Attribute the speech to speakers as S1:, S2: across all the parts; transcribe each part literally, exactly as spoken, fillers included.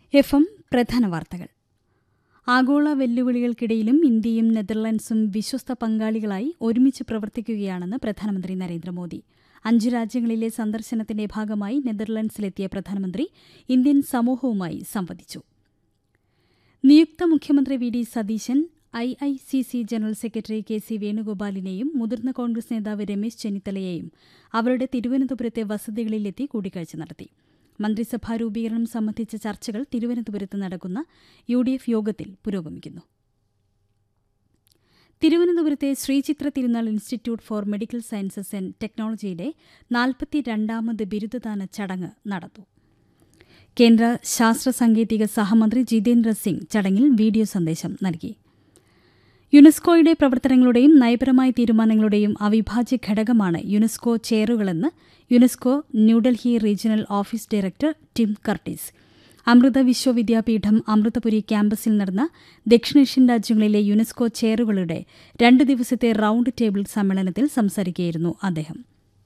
S1: F M പ്രധാന വാർത്തകൾ. ആഗോള വെല്ലുവിളികൾക്കിടയിലും ഇന്ത്യയും നെതർലൻഡ്സും വിശ്വസ്ത പങ്കാളികളായി ഒരുമിച്ച് പ്രവർത്തിക്കുകയാണെന്ന് പ്രധാനമന്ത്രി നരേന്ദ്രമോദി. അഞ്ചു രാജ്യങ്ങളിലെ സന്ദർശനത്തിന്റെ ഭാഗമായി നെതർലൻഡ്സിലെത്തിയ പ്രധാനമന്ത്രി ഇന്ത്യൻ സമൂഹവുമായി സംവദിച്ചു. നിയുക്ത മുഖ്യമന്ത്രി V D Satheesan I I C C general secretary K C വേണുഗോപാലിനെയും മുതിർന്ന കോൺഗ്രസ് നേതാവ് രമേശ് ചെന്നിത്തലയെയും അവരുടെ തിരുവനന്തപുരത്തെ വസതികളിലെത്തി കൂടിക്കാഴ്ച നടത്തി. മന്ത്രിസഭാ രൂപീകരണം സംബന്ധിച്ച ചർച്ചകൾ തിരുവനന്തപുരത്ത് നടക്കുന്ന യു ഡി എഫ് യോഗത്തിൽ പുരോഗമിക്കുന്നു. തിരുവനന്തപുരത്തെ ശ്രീചിത്ര തിരുനാൾ institute four medical sciences and ടെക്നോളജിയുടെ നാൽപ്പത്തിരണ്ടാമത് ബിരുദദാന ചടങ്ങ് നടന്നു. കേന്ദ്ര ശാസ്ത്ര സാങ്കേതിക സഹമന്ത്രി ജിതേന്ദ്ര സിംഗ് ചടങ്ങിൽ വീഡിയോ സന്ദേശം നൽകി. യുനെസ്കോയുടെ പ്രവർത്തനങ്ങളുടെയും നയപരമായ തീരുമാനങ്ങളുടെയും അവിഭാജ്യ ഘടകമാണ് UNESCO ചെയറുകളെന്ന് UNESCO New Delhi regional office director Tim Curtis Amrita Vishwavidyapeetham Amritapuri ക്യാമ്പസിൽ നടന്ന ദക്ഷിണേഷ്യൻ രാജ്യങ്ങളിലെ യുനെസ്കോ ചെയറുകളുടെ രണ്ട് ദിവസത്തെ റൌണ്ട് ടേബിൾ സമ്മേളനത്തിൽ സംസാരിക്കുകയായിരുന്നു അദ്ദേഹം.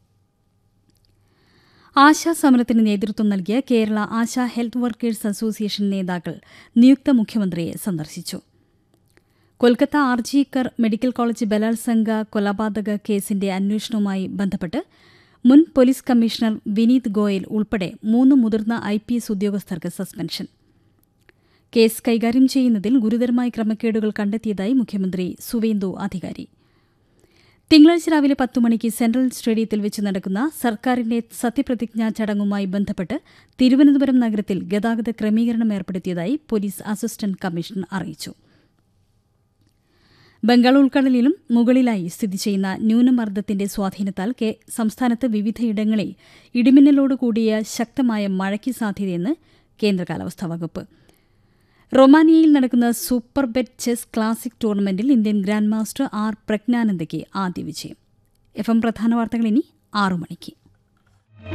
S1: ആശാ സമരത്തിന് നേതൃത്വം നൽകിയ Kerala ASHA health workers association നേതാക്കൾ നിയുക്ത മുഖ്യമന്ത്രിയെ സന്ദർശിച്ചു. കൊൽക്കത്ത ആർജിക്കർ മെഡിക്കൽ കോളേജ് ബലാത്സംഗ കൊലപാതക കേസിന്റെ അന്വേഷണവുമായി ബന്ധപ്പെട്ട് മുൻ പോലീസ് കമ്മീഷണർ വിനീത് ഗോയൽ ഉൾപ്പെടെ മൂന്ന് മുതിർന്ന ഐ പി എസ് ഉദ്യോഗസ്ഥർക്ക് സസ്പെൻഷൻ. കേസ് കൈകാര്യം ചെയ്യുന്നതിൽ ഗുരുതരമായ ക്രമക്കേടുകൾ കണ്ടെത്തിയതായി മുഖ്യമന്ത്രി സുവേന്ദു അധികാരി. തിങ്കളാഴ്ച രാവിലെ പത്തു മണിക്ക് സെൻട്രൽ സ്റ്റേഡിയത്തിൽ വെച്ച് നടക്കുന്ന സർക്കാരിന്റെ സത്യപ്രതിജ്ഞാ ചടങ്ങുമായി ബന്ധപ്പെട്ട് തിരുവനന്തപുരം നഗരത്തിൽ ഗതാഗത ക്രമീകരണം ഏർപ്പെടുത്തിയതായി പോലീസ് അസിസ്റ്റന്റ് കമ്മീഷണർ അറിയിച്ചു. ബംഗാൾ ഉൾക്കടലിലും മുകളിലായി സ്ഥിതി ചെയ്യുന്ന ന്യൂനമർദ്ദത്തിന്റെ സ്വാധീനത്താൽ സംസ്ഥാനത്ത് വിവിധയിടങ്ങളിൽ ഇടിമിന്നലോടുകൂടിയ ശക്തമായ മഴയ്ക്ക് സാധ്യതയെന്ന് കേന്ദ്ര കാലാവസ്ഥാ വകുപ്പ്. റൊമാനിയയിൽ നടക്കുന്ന സൂപ്പർ ബെറ്റ് ചെസ് ക്ലാസിക് ടൂർണമെന്റിൽ ഇന്ത്യൻ ഗ്രാൻഡ് മാസ്റ്റർ ആർ പ്രജ്ഞാനന്ദയ്ക്ക് ആദ്യ വിജയം. എഫ് എം പ്രധാന വാർത്തകൾ ഇനി ആറു മണിക്ക്.